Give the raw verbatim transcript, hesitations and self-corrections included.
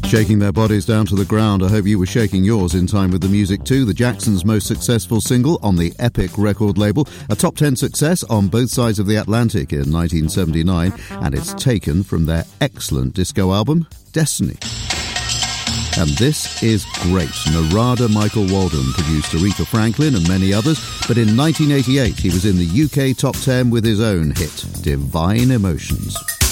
Shaking their bodies down to the ground. I hope you were shaking yours in time with the music too. The Jacksons' most successful single on the Epic record label. A top ten success on both sides of the Atlantic in nineteen seventy-nine. And it's taken from their excellent disco album, Destiny. And this is great. Narada Michael Walden produced Aretha Franklin and many others, but in nineteen eighty-eight he was in the U K top ten with his own hit, Divine Emotions.